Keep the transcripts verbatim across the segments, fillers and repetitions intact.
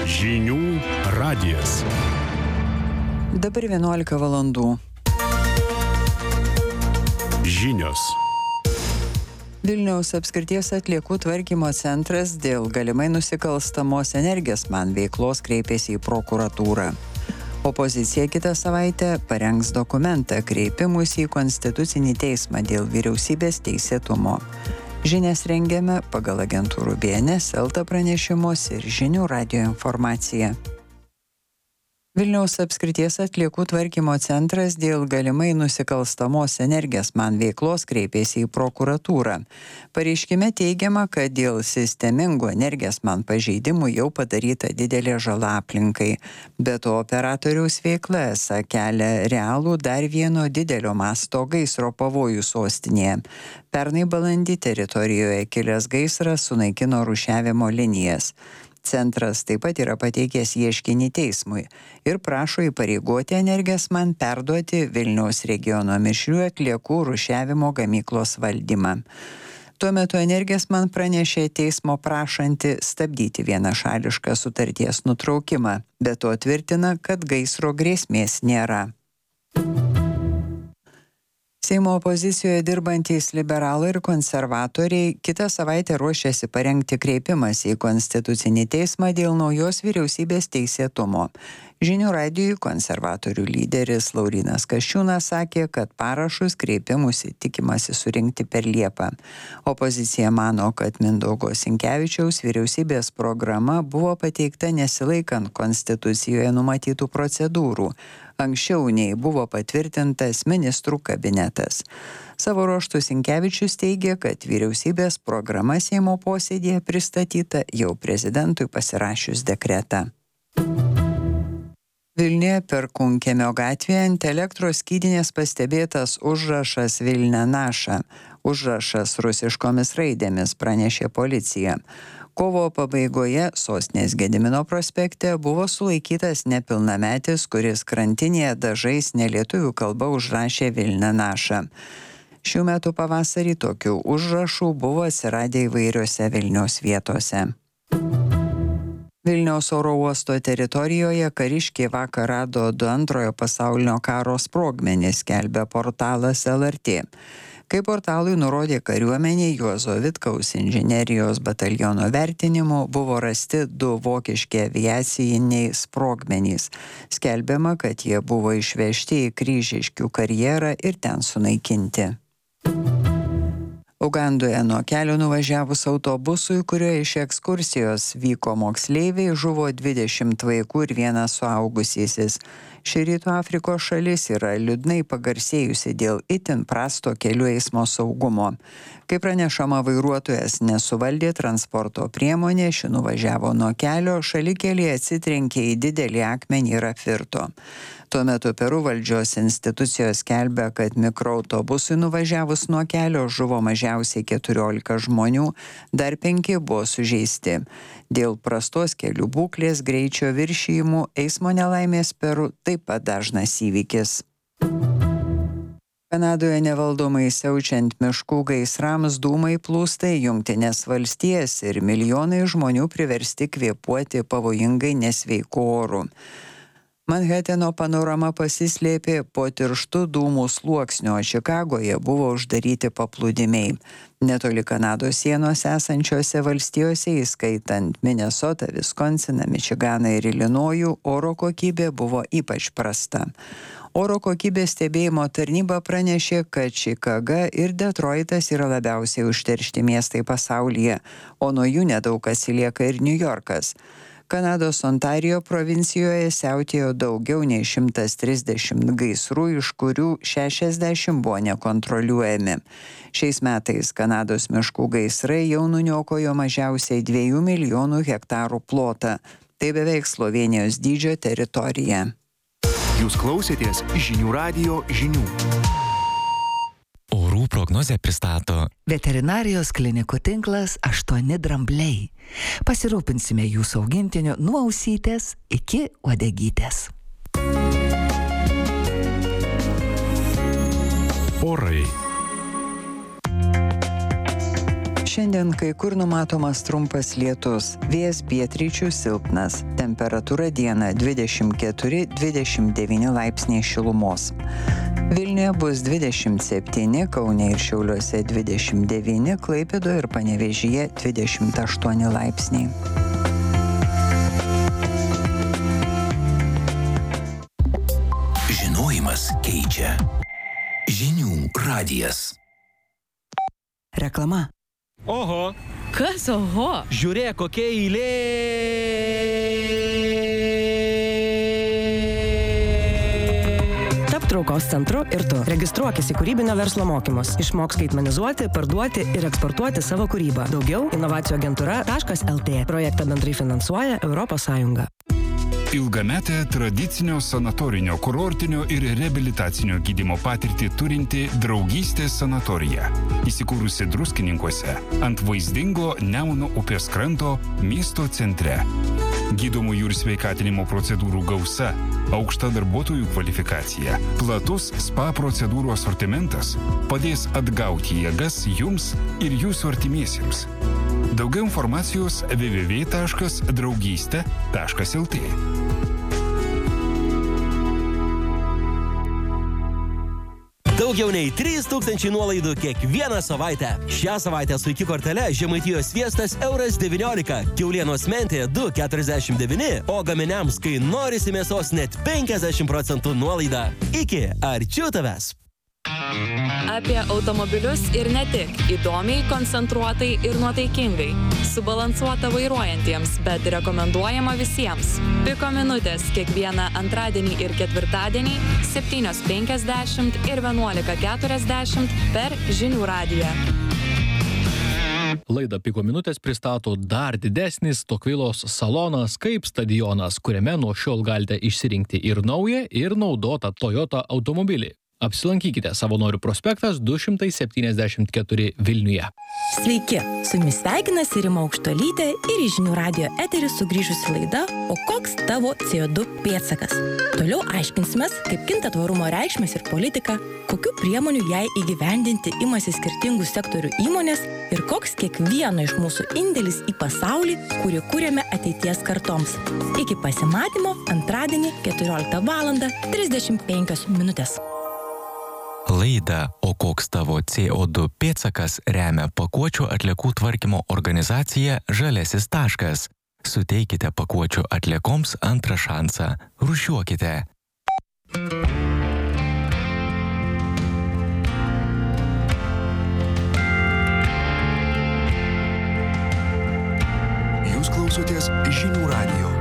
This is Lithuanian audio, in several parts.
Žinių radijas. Dabar vienuolika valandų. Žinios. Vilniaus apskrities atliekų tvarkymo centras dėl galimai nusikalstamos Energesman veiklos kreipėsi į prokuratūrą. Opozicija kitą savaitę parengs dokumentą kreipimusi į Konstitucinį teismą dėl vyriausybės teisėtumo. Žinias rengiame pagal agentūrų B N S, Elta pranešimus ir Žinių radijo informaciją. Vilniaus apskrities atliekų tvarkymo centras dėl galimai nusikalstamos Energesman veiklos kreipėsi į prokuratūrą. Pareiškime teigiama, kad dėl sistemingų Energesman pažeidimų jau padaryta didelė žala aplinkai. Be to operatoriaus veikla esą kelia realų dar vieno didelio masto gaisro pavojų sostinėje. Pernai balandį teritorijoje kilęs gaisras sunaikino rūšiavimo linijas. Centras taip pat yra pateikęs ieškinį teismui ir prašo įpareigoti Energesman perduoti Vilniaus regiono mišrių atliekų rūšiavimo gamyklos valdymą. Tuo metu Energesman pranešė teismo prašanti stabdyti vienašališką sutarties nutraukimą, bet to tvirtina, kad gaisro grėsmės nėra. Seimo opozicijoje dirbantys liberalai ir konservatoriai kitą savaitę ruošiasi parengti kreipimąsi į Konstitucinį teismą dėl naujos vyriausybės teisėtumo. Žinių radijui konservatorių lyderis Laurynas Kasčiūnas sakė, kad parašus kreipimusi tikimasi surinkti per Liepą. Opozicija mano, kad Mindaugo Sinkevičiaus vyriausybės programa buvo pateikta nesilaikant Konstitucijoje numatytų procedūrų. Anksčiau nei buvo patvirtintas ministrų kabinetas. Savo ruožtu Sinkevičius teigia, kad vyriausybės programa Seimo posėdėje pristatyta jau prezidentui pasirašius dekretą. Vilniuje Perkūnkiemio gatvėje ant elektros skydinės pastebėtas užrašas Vilnia naša. Užrašas rusiškomis raidėmis, pranešė policija. Kovo pabaigoje sostinės Gedimino prospekte buvo sulaikytas nepilnametis, kuris krantinėje dažais nelietuvių kalba užrašė Vilnia naša. Šių metų pavasarį tokių užrašų buvo atsiradę įvairiose Vilniaus vietose. Vilniaus oro uosto teritorijoje kariškiai vakar rado du antrojo pasaulinio karo sprogmenis, skelbia portalas L R T. Kaip portalui nurodė kariuomenė, Juozo Vitkaus inžinerijos bataliono vertinimu buvo rasti du vokiški aviaciniai sprogmenys. Skelbiama, kad jie buvo išvežti į Kryžiškių karjerą ir ten sunaikinti. Ugandoje nuo kelio nuvažiavus autobusui, kurioje iš ekskursijos vyko moksleiviai, žuvo dvidešimt vaikų ir vienas suaugusysis. Ši Rytų Afrikos šalis yra liūdnai pagarsėjusi dėl itin prasto kelių eismo saugumo. Kaip pranešama, vairuotojas nesuvaldė transporto priemonę, ši nuvažiavo nuo kelio, šalikelėje atsitrenkė į didelį akmenį ir apvirto. Tuo metu Peru valdžios institucijos skelbia, kad mikroautobusui nuvažiavus nuo kelio žuvo mažiausiai keturiolika žmonių, dar penki buvo sužeisti. Dėl prastos kelių būklės, greičio viršijimų, eismo nelaimės Peru taip pat dažnas įvykis. Kanadoje nevaldomai siaučiant miškų gaisrams dūmai plūsta į Jungtines valstijas ir milijonai žmonių priversti kvėpuoti pavojingai nesveiku oru. Manheteno panorama pasislėpė po tirštų dūmų sluoksnio, o Čikagoje buvo uždaryti paplūdimiai. Netoli Kanados sienos esančiose valstijose, įskaitant Minesotą, Viskonsiną, Mičiganą ir Ilinojų, oro kokybė buvo ypač prasta. Oro kokybės stebėjimo tarnyba pranešė, kad Čikaga ir Detroitas yra labiausiai užteršti miestai pasaulyje, o nuo jų nedaug atsilieka ir Niujorkas. Kanados Ontarijo provincijoje siautėjo daugiau nei šimtas trisdešimt gaisrų, iš kurių šešiasdešimt buvo nekontroliuojami. Šiais metais Kanados miškų gaisrai jau nuniokojo mažiausiai dviejų milijonų hektarų plotą. Tai beveik Slovėnijos dydžio teritorija. Jūs klausėtės Žinių radijo žinių. Orų prognozę pristato veterinarijos klinikų tinklas aštuoni drambliai. Pasirūpinsime jūsų augintiniu nuo ausytės iki uodegytės. Orai. Šiandien kai kur numatomas trumpas lietus, vėjas pietryčių silpnas, temperatūra dieną dvidešimt keturi dvidešimt devyni laipsniai šilumos. Vilniuje bus dvidešimt septyni, Kaune ir Šiauliuose dvidešimt devyni, Klaipėdoje ir Panevėžyje dvidešimt aštuoni laipsniai. Žinojimas keičia. Žinių radijas. Reklama. Oho. Kas oho? Žiūrėk, kokia eilė. Tap traukos centru ir tu. Registruokis į kūrybinio verslo mokymus. Išmok skaitmenizuoti, parduoti ir eksportuoti savo kūrybą. Daugiau inovacijų agentūra taškas el tė. Projektą bendrai finansuoja Europos Sąjunga. Ilgametę tradicinio sanatorinio, kurortinio ir reabilitacinio gydymo patirtį turinti Draugystės sanatorija. Įsikūrusi Druskininkuose ant vaizdingo Nemuno upės kranto miesto centre. Gydomųjų ir sveikatinimo procedūrų gausa, aukšta darbuotojų kvalifikacija, platus spa procedūrų asortimentas padės atgauti jėgas jums ir jūsų artimiesiems. Daugiau informacijos w w w taškas draugystė taškas el tė. Daugiau nei trys tūkstančiai nuolaidų kiekvieną savaitę. Šią savaitę su iki kortele Žemaitijos sviestas euras devyniolika, kiaulienos mentė du keturiasdešimt devyni, o gaminiams, kai norisi mėsos, net penkiasdešimt procentų nuolaida. Iki, arčiau tavęs. Apie automobilius ir ne tik. Įdomiai, koncentruotai ir nuotaikingai. Subalansuota vairuojantiems, bet rekomenduojama visiems. Piko minutės kiekvieną antradienį ir ketvirtadienį septynios penkiasdešimt ir vienuolika keturiasdešimt per Žinių radiją. Laidą Piko minutės pristato dar didesnis Tokvilos salonas kaip stadionas, kuriame nuo šiol galite išsirinkti ir naują, ir naudotą Toyota automobilį. Apsilankykite Savanorių prospektas du šimtai septyniasdešimt keturi Vilniuje. Sveiki, su jumis sveikinasi Rima Aukštuolytė ir į Žinių radijo eterį sugrįžusi laida O koks tavo C O du pėdsakas? Toliau aiškinsimės, kaip kinta tvarumo reikšmės ir politika, kokių priemonių jai įgyvendinti imasi skirtingų sektorių įmonės ir koks kiekvieno iš mūsų indėlis į pasaulį, kurį kūrėme ateities kartoms. Iki pasimatymo antradienį keturioliktą valandą trisdešimt penkios minutės. Laidą O koks tavo C O du pėdsakas remia pakuočių atliekų tvarkymo organizacija Žaliasis taškas. Suteikite pakuočių atliekoms antrą šansą. Rūšiuokite. Jūs klausotės Žinių radijo.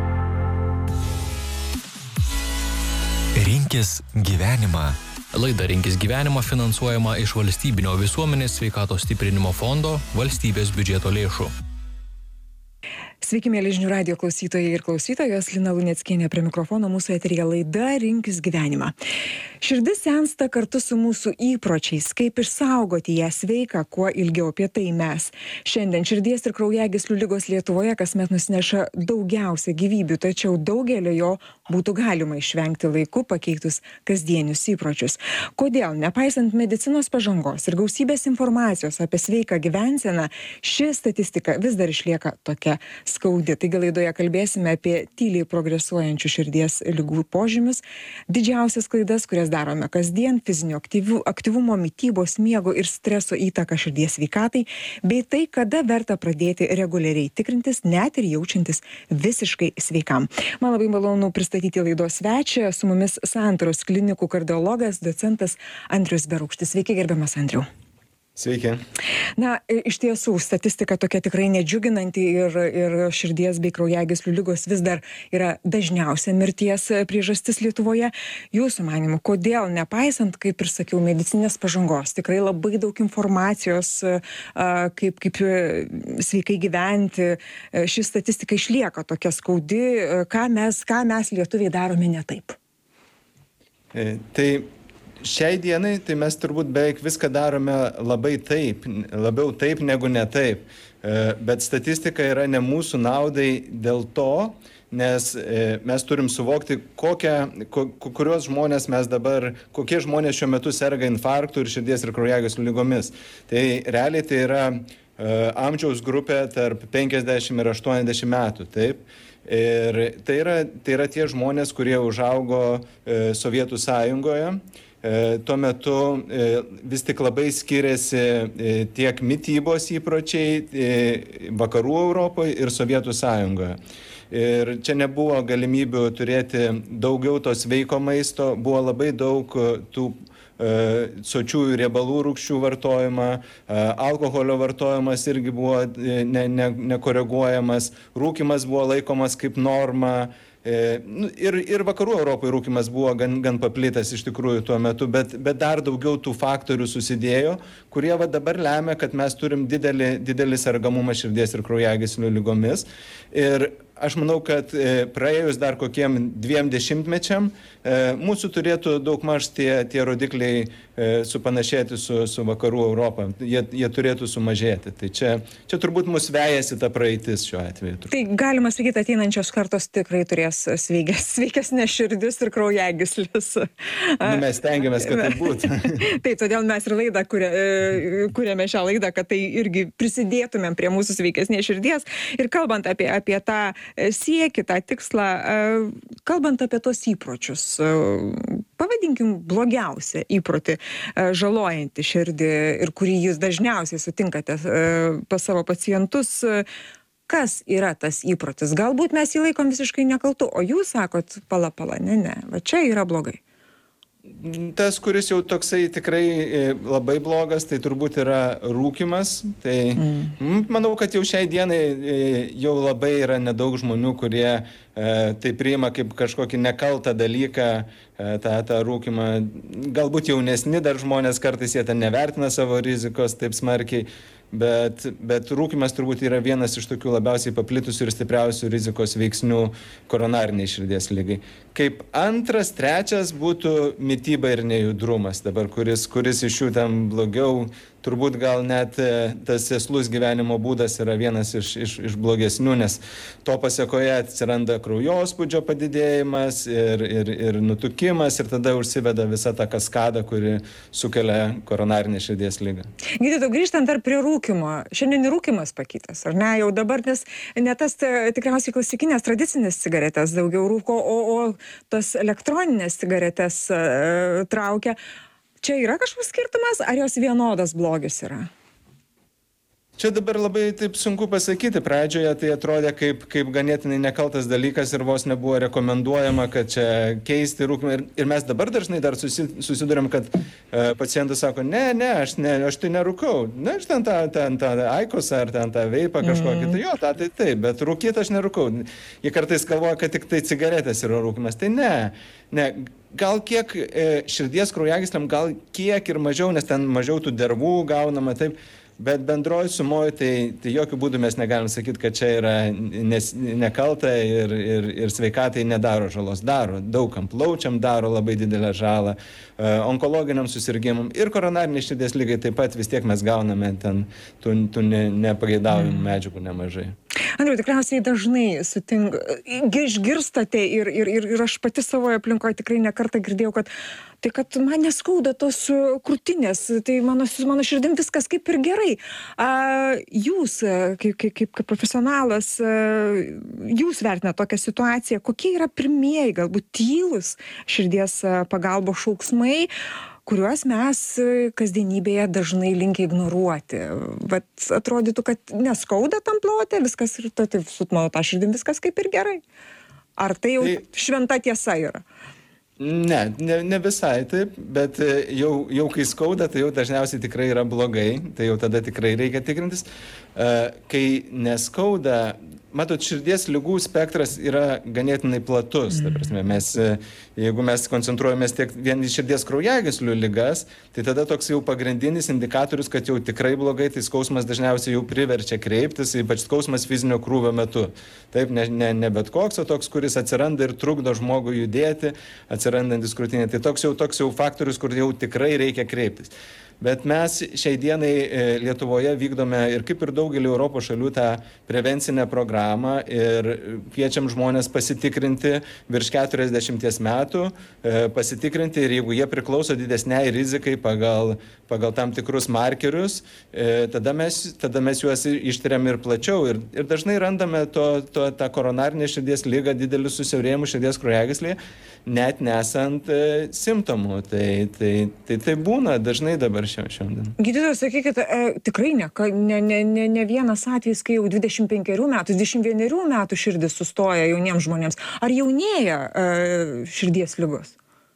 Rinkis gyvenimą. Laida Rinkis gyvenimą finansuojama iš Valstybinio visuomenės sveikatos stiprinimo fondo valstybės biudžeto lėšų. Sveiki, mėly Žinių radijo klausytojai ir klausytojos, Lina Luneckienė prie mikrofono, mūsų eteryje laida Rinkis gyvenimą. Širdis sensta kartu su mūsų įpročiais, kaip išsaugoti ją sveiką, kuo ilgiau apie tai mes. Šiandien širdies ir kraujagyslių ligos Lietuvoje kasmet nusineša daugiausia gyvybių, tačiau daugelio jo būtų galima išvengti laiku pakeitus kasdienius įpročius. Kodėl, nepaisant medicinos pažangos ir gausybės informacijos apie sveiką gyvenseną, ši statistika vis dar išlieka tokia skaudi. Taigi laidoje kalbėsime apie tyliai progresuojančių širdies ligų požymius, didžiausias klaidas, kurias darome kasdien, fizinio aktyvių, aktyvumo, mitybos, miego ir streso įtaką širdies sveikatai, bei tai, kada verta pradėti reguliariai tikrintis, net ir jaučiantis visiškai sveikam. Man labai malonu pristatyti laidos svečią, su mumis Santaros klinikų kardiologas, docentas Andrius Berūkštis. Sveiki, gerbiamas Andriau. Sveiki. Na, iš tiesų, statistika tokia tikrai nedžiuginanti ir, ir širdies bei kraujagyslių ligos vis dar yra dažniausia mirties priežastis Lietuvoje. Jūsų manymu, kodėl, nepaisant, kaip ir sakiau, medicinės pažangos, tikrai labai daug informacijos, kaip, kaip sveikai gyventi, ši statistika išlieka tokia skaudi, ką mes, ką mes lietuviai darome ne taip? E, tai šiai dienai tai mes turbūt beveik viską darome labai taip, labiau taip negu ne taip. Bet statistika yra ne mūsų naudai dėl to, nes mes turim suvokti, kokią, kurios žmonės mes dabar, kokie žmonės šiuo metu serga infarktų ir širdies ir kraujagyslių ligomis. Tai realiai tai yra amžiaus grupė tarp penkiasdešimt ir aštuoniasdešimt metų, taip. Ir tai yra, tai yra tie žmonės, kurie užaugo Sovietų Sąjungoje. Tuo metu vis tik labai skiriasi tiek mitybos įpročiai vakarų Europoje ir Sovietų Sąjungoje. Ir čia nebuvo galimybių turėti daugiau to sveiko maisto, buvo labai daug tų sočiųjų riebalų rūgščių vartojimą, alkoholio vartojimas irgi buvo ne, ne, nekoreguojamas, rūkymas buvo laikomas kaip norma. Ir, ir vakarų Europoje rūkymas buvo gan, gan paplitas iš tikrųjų tuo metu, bet, bet dar daugiau tų faktorių susidėjo, kurie va dabar lemia, kad mes turim didelį, didelį sergamumą širdies ir kraujagyslių ligomis. Ir aš manau, kad praėjus dar kokiem dviem dešimtmečiam mūsų turėtų daugmaž tie, tie rodikliai supanašėti su, su vakarų Europą. Jie, jie turėtų sumažėti. Tai čia, čia turbūt mus vejasi ta praeitis šiuo atveju. Tai galima sakyti, ateinančios kartos tikrai turės sveikas, sveikesnės širdis ir kraujagyslis. Nu, mes stengiamės, kad tai būtų. Tai todėl mes ir laidą kuriame šią laidą, kad tai irgi prisidėtumėm prie mūsų sveikesnės širdies. Ir kalbant apie, apie tą siekį, tą tikslą, kalbant apie tos įpročius, pavadinkim blogiausią įprotį, žalojantį širdį ir kurį jūs dažniausiai sutinkate pas savo pacientus, kas yra tas įprotis? Galbūt mes jį laikom visiškai nekaltu, o jūs sakot, pala, pala, ne, ne, va čia yra blogai. Tas, kuris jau toksai tikrai labai blogas, tai turbūt yra rūkymas. Tai mm. manau, kad jau šiai dienai jau labai yra nedaug žmonių, kurie tai priima kaip kažkokį nekaltą dalyką, tą, tą rūkymą. Galbūt jaunesni dar žmonės kartais jie ten nevertina savo rizikos taip smarkiai, bet, bet rūkymas turbūt yra vienas iš tokių labiausiai paplitusių ir stipriausių rizikos veiksnių koronariniai širdies lygai. Kaip antras, trečias būtų mityba ir nejudrumas dabar, kuris, kuris iš jų ten blogiau. Turbūt gal net tas sėslus gyvenimo būdas yra vienas iš, iš, iš blogesnių, nes to pasiekoje atsiranda kraujospūdžio padidėjimas ir, ir, ir nutukimas ir tada užsiveda visa ta kaskada, kuri sukelia koronarinę širdies ligą. Gydytojau, grįžtant dar prie rūkymo. Šiandien rūkymas pakytas, ar ne? Jau dabar, nes ne tas tikriausiai klasikinės tradicinės cigaretės daugiau rūko, o, o tas elektroninės cigaretės uh, traukia. Čia yra kažkoks skirtumas, ar jos vienodas blogis yra? Čia dabar labai taip sunku pasakyti. Pradžioje tai atrodė kaip, kaip ganėtinai nekaltas dalykas ir vos nebuvo rekomenduojama, kad čia keisti rūkymą. Ir, ir mes dabar dažnai dar susi, susidurėm, kad e, pacientas sako, ne, ne, aš, ne, aš tai nerūkau. Ne, aš ten tą, ten tą aikosą ar ten tą veipą kažkokį. Mm. Tai jo, tą tai taip, bet rūkyti aš nerūkau. Jie kartais galvoja, kad tik tai cigaretės yra rūkymas. Tai ne, ne. Gal kiek e, širdies kraujagysliam, gal kiek ir mažiau, nes ten mažiau tų dervų gaunama, taip. Bet bendroji sumoji, tai, tai jokių būdų mes negalim sakyti, kad čia yra nes, nekalta ir, ir, ir sveikatai nedaro žalos. Daro, daugam plaučiam daro labai didelę žalą, onkologiniam susirgimam ir koronariniai širdies lygai taip pat vis tiek mes gauname ten tų, tų ne, nepageidaujamų medžiagų nemažai. Andriau, tikriausiai dažnai sutink, išgirstate ir, ir, ir, ir aš pati savoje aplinkoje tikrai nekartą girdėjau, kad tai, kad man neskauda tos krūtinės, tai mano, mano širdim viskas kaip ir gerai. A, jūs, kaip, kaip, kaip profesionalas, jūs vertina tokią situaciją, kokie yra pirmieji, galbūt tylus širdies pagalbos šauksmai, kuriuos mes kasdienybėje dažnai linkę ignoruoti. Vat atrodytų, kad neskauda tam plote, viskas ir tai, su mano tą širdim viskas kaip ir gerai. Ar tai jau tai šventa tiesa yra? Ne, ne, ne visai taip, bet jau, jau kai skauda, tai jau dažniausiai tikrai yra blogai, tai jau tada tikrai reikia tikrintis. Kai neskauda, matot, širdies ligų spektras yra ganėtinai platus. Mm. Ta prasme, mes, jeigu mes koncentruojamės tiek vien į širdies kraujagyslių ligas, tai tada toks jau pagrindinis indikatorius, kad jau tikrai blogai, tai skausmas dažniausiai jau priverčia kreiptis, ypač skausmas fizinio krūvio metu. Taip, ne, ne, ne bet koks, o toks, kuris atsiranda ir trukdo žmogui judėti, atsirandantis krūtinė. Tai toks jau, toks jau faktorius, kur jau tikrai reikia kreiptis. Bet mes šiai dienai Lietuvoje vykdome ir kaip ir daugelį Europos šalių tą prevencinę programą ir kviečiam žmonės pasitikrinti virš keturiasdešimties metų, pasitikrinti ir jeigu jie priklauso didesniai rizikai pagal, pagal tam tikrus markerius, tada mes, tada mes juos ištiriam ir plačiau. Ir, ir dažnai randame to, to, tą koronarinę širdies ligą, didelius susiaurėjimus širdies kraujagyslėje, net nesant e, simptomų. Tai, tai, tai, tai būna dažnai dabar šiandien. Gydytojas, sakykite, e, tikrai ne, ne, ne, ne, ne vienas atvejis, kai jau dvidešimt penkerių metų, dvidešimt vienerių metų širdis sustoja jauniems žmonėms. Ar jaunėja e, širdies ligos?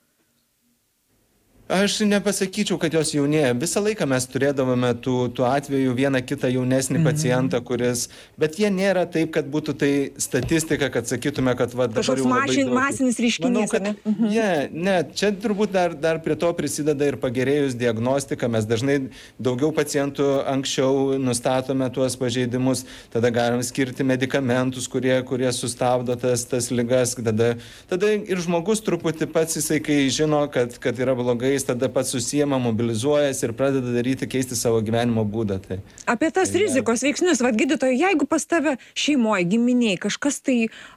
Aš nepasakyčiau, kad jos jaunėja. Visą laiką mes turėdavome tų, tų atvejų vieną kitą jaunesnį mm-hmm. pacientą, kuris, bet jie nėra taip, kad būtų tai statistika, kad sakytume, kad va, dabar jau labai daug. Masinis reiškinys. Manau, kad, ne? Mm-hmm. ne, ne, čia turbūt dar, dar prie to prisideda ir pagerėjus diagnostika. Mes dažnai daugiau pacientų anksčiau nustatome tuos pažeidimus, tada galim skirti medikamentus, kurie, kurie sustabdo tas, tas ligas. Tada, tada ir žmogus truputį pats jisai, kai žino, kad, kad yra blogai, tada pats susijama, mobilizuojasi ir pradeda daryti, keisti savo gyvenimo būdą. Tai, Apie tas tai, rizikos veiksnius, vad gydytojai, jeigu pas tave šeimoje, giminiai, kažkas tai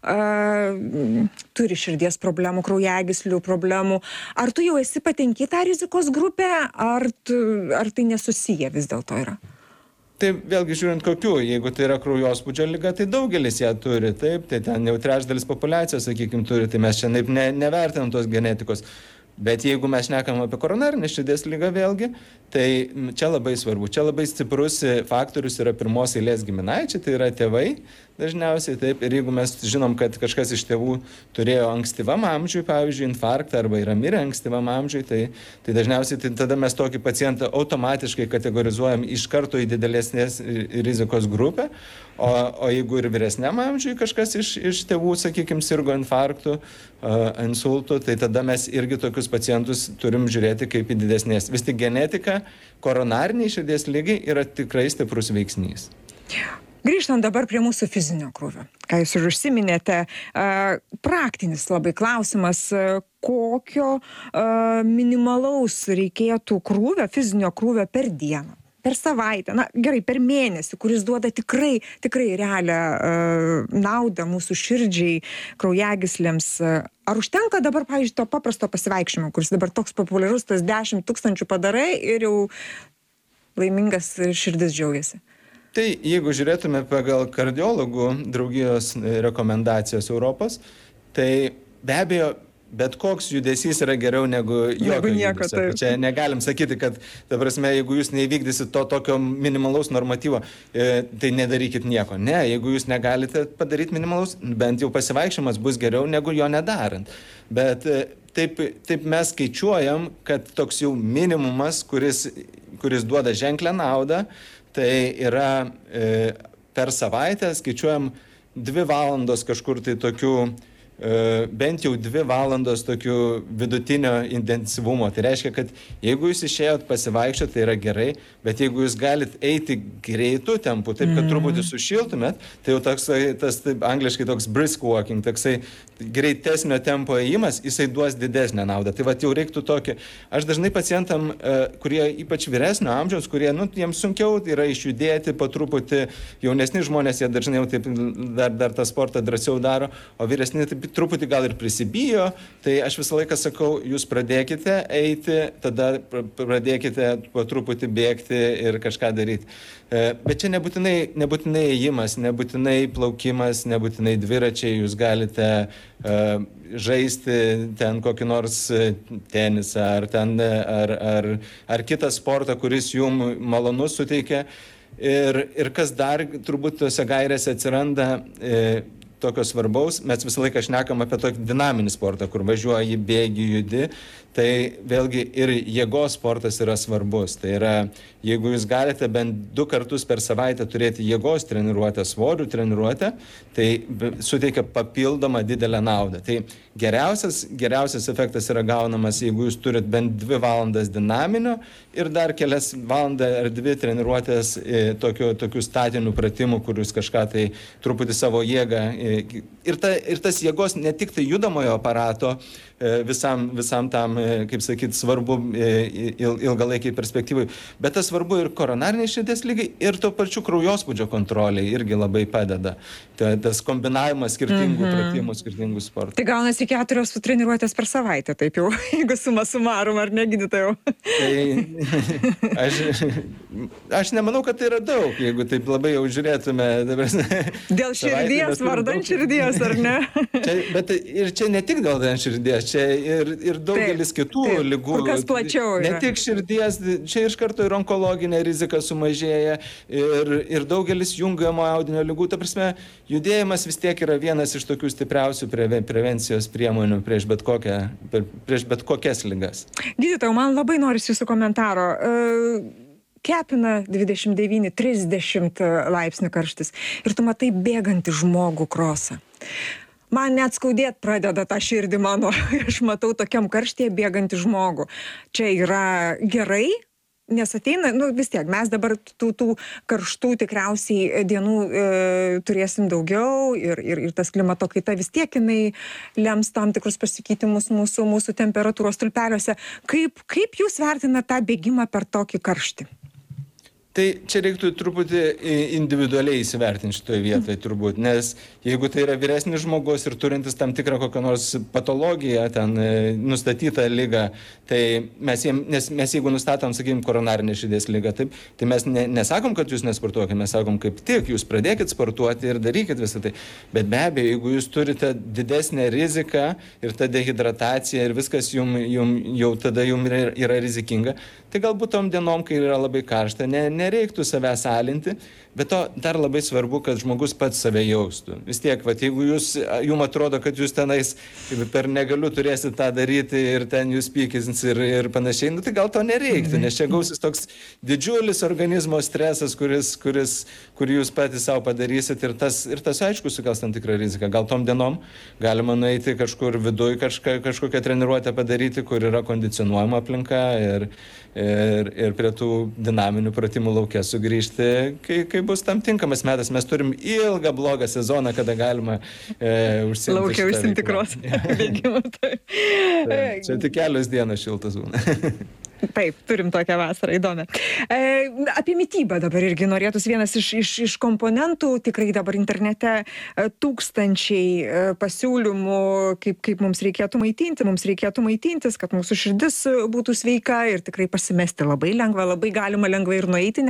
uh, turi širdies problemų, kraujagyslių problemų, ar tu jau esi patenki tą rizikos grupę, ar, tu, ar tai nesusiję vis dėlto yra? Tai vėlgi žiūrint kokių, jeigu tai yra kraujospūdžio liga, tai daugelis ją turi, taip, tai ten jau trečdalis populiacijos, sakykime, turi, tai mes čia ne, nevertinam tos genetikos. Bet jeigu mes šnekam apie koronarinę širdies ligą vėlgi, tai čia labai svarbu. Čia labai stiprus faktorius yra pirmos eilės giminaičiai, tai yra tėvai dažniausiai, taip. Ir jeigu mes žinom, kad kažkas iš tėvų turėjo ankstyvam amžiui, pavyzdžiui, infarktą arba yra mirę ankstyvam amžiui, tai, tai dažniausiai tai tada mes tokį pacientą automatiškai kategorizuojam iš karto į didelesnės rizikos grupę. O, o jeigu ir vyresniam amžiui kažkas iš, iš tėvų, sakykime, sirgo infarktų, uh, insultų, tai tada mes irgi tokius pacientus turim žiūrėti kaip į didesnės. Vis tik genetika koronariniai širdies lygiai yra tikrai stiprus veiksnys. Grįžtant dabar prie mūsų fizinio krūvio. Ką jūs ir užsiminėte, uh, praktinis labai klausimas, uh, kokio uh, minimalaus reikėtų krūvio, fizinio krūvio per dieną? Per savaitę, na gerai, per mėnesį, kuris duoda tikrai, tikrai realią uh, naudą mūsų širdžiai, kraujagyslėms. Ar užtenka dabar, pavyzdžiui, to paprasto pasivaikščiojimo, kuris dabar toks populiarus, tas dešimt tūkstančių padarai ir jau laimingas širdis džiaugiasi? Tai jeigu žiūrėtume pagal kardiologų draugijos rekomendacijas Europos, tai be abejo, bet koks judesys yra geriau negu jokio nieko, judesio. Čia negalim sakyti, kad, ta prasme, jeigu jūs neįvykdysit to tokio minimalaus normatyvo, e, tai nedarykit nieko. Ne, jeigu jūs negalite padaryti minimalaus, bent jau pasivaikščiojimas bus geriau negu jo nedarant. Bet e, taip, taip mes skaičiuojam, kad toks jau minimumas, kuris, kuris duoda ženklę naudą, tai yra e, per savaitę skaičiuojam dvi valandos kažkur tai tokių bent jau dvi valandos tokių vidutinio intensyvumo. Tai reiškia, kad jeigu jūs išėjot pasivaikščioti, tai yra gerai, bet jeigu jūs galit eiti greitų tempų, taip kad truputį sušiltumėt, tai jau toks, tas taip, angliškai toks brisk walking, toksai greitesnio tempo ėjimas, jisai duos didesnę naudą. Tai va, jau reiktų tokį. Aš dažnai pacientam, kurie ypač vyresnio amžiaus, kurie, nu, jiems sunkiau yra išjudėti po truputį, jaunesni žmonės, jie dažnai jau taip dar, dar tą sportą drąsiau daro, o vyresni taip truputį gal ir prisibijo, tai aš visą laiką sakau, jūs pradėkite eiti, tada pradėkite po truputį bėgti ir kažką daryti. Bet čia nebūtinai, nebūtinai ėjimas, nebūtinai plaukimas, nebūtinai dviračiai, jūs galite uh, žaisti ten kokį nors tenisą ar, ten, ar, ar, ar kitą sportą, kuris jums malonus suteikia. Ir, ir kas dar turbūt tose gairėse atsiranda, e, tokio svarbaus, mes visą laiką šnekam apie tokį dinaminį sportą, kur važiuoji, bėgi, judi, tai vėlgi ir jėgos sportas yra svarbus. Tai yra, jeigu jūs galite bent du kartus per savaitę turėti jėgos treniruotę, svorių treniruotę, tai suteikia papildomą didelę naudą. Tai geriausias, geriausias efektas yra gaunamas, jeigu jūs turit bent dvi valandas dinaminio ir dar kelias valandą ar dvi treniruotės e, tokių, tokių statinių pratimų, kur jūs kažką tai truputį savo jėgą e, ir, ta, ir tas jėgos ne tik tai judamojo aparato visam, visam tam, kaip sakyt, svarbu ilgalaikiai perspektyvai, bet tas svarbu ir koronariniai širdies lygai, ir tuo pačiu kraujospūdžio kontroliai irgi labai padeda. Ta, tas kombinavimas skirtingų mm-hmm. pratimų, skirtingų sportų. Tai gaunasi keturios treniruotės per savaitę, taip jau, jeigu suma sumarum, ar ne, gydytojau? Tai aš, aš nemanau, kad tai yra daug, jeigu taip labai jau žiūrėtume. Dabar, dėl širdies, vardan širdies, ar ne? Čia, bet ir čia ne tik dėl širdies, čia ir, ir daugelis taip, kitų taip, lygų. Kur kas plačiau yra. Ne tik širdies, čia iš karto ir onkologinė rizika sumažėja, ir, ir daugelis jungiamo audinio lygų. Ta prasme, judėjimas vis tiek yra vienas iš tokių stipriausių prevencijos priemonių prieš bet, kokią, prieš bet kokias ligas. Gydytojau, man labai norisi jūsų komentaro. Kepina dvidešimt devyni trisdešimt laipsnių karštis ir tu matai bėgantį žmogų krosą. Man net skaudėt pradeda tą širdį mano, aš matau tokiam karštyje bėgantį žmogų. Čia yra gerai, nes ateina, nu vis tiek, mes dabar tų, tų karštų tikriausiai dienų e, turėsim daugiau ir, ir, ir tas klimato kaita vis tiek jinai lems tam tikrus pasikeitimus mūsų, mūsų temperatūros stulpeliuose. Kaip, kaip jūs vertinate tą bėgimą per tokį karštį? Tai čia reiktų truputį individualiai įsivertinti šitoje vietoje turbūt, nes jeigu tai yra vyresnis žmogus ir turintis tam tikrą kokią nors patologiją, ten nustatytą ligą, tai mes, jiem, nes mes jeigu nustatom, sakykim, koronarinę širdies ligą, taip, tai mes ne, nesakom, kad jūs nesportuokite, mes sakom, kaip tik, jūs pradėkit sportuoti ir darykit visą tai. Bet be abejo, jeigu jūs turite didesnę riziką ir ta dehidratacija ir viskas jum, jum, jau tada jum yra, yra rizikinga, tai galbūt tom dienom, kai yra labai karšta, ne, nereiktų savęs alinti, bet to dar labai svarbu, kad žmogus pats save jaustų. Vis tiek, vat, jeigu jūs, jums atrodo, kad jūs tenais per negaliu turėsit tą daryti ir ten jūs pykins ir, ir panašiai, nu, tai gal to nereiktų, nes čia gausis toks didžiulis organizmo stresas, kuris, kuris, kurį jūs patys savo padarysit ir tas, ir tas aišku sukels tam tikrą riziką. Gal tom dienom galima nueiti kažkur viduj kažką, kažkokią treniruotę padaryti, kur yra kondicionuojama aplinka ir, ir, ir prie tų dinaminių pratimų lauke sugrįžti, kai, kai bus tam tinkamas metas. Mes turim ilgą blogą sezoną, kada galima e, užsiimti. Laukia užsiimti krosą bėgimą. Čia tik kelios dienos šiltas būna. Taip, turim tokią vasarą įdomią. E, apie mitybą dabar irgi norėtųsi vienas iš, iš, iš komponentų, tikrai dabar internete e, tūkstančiai e, pasiūlymų, kaip, kaip mums reikėtų maitinti, mums reikėtų maitintis, kad mūsų širdis būtų sveika ir tikrai pasimesti labai lengva, labai galima lengvai ir nueiti.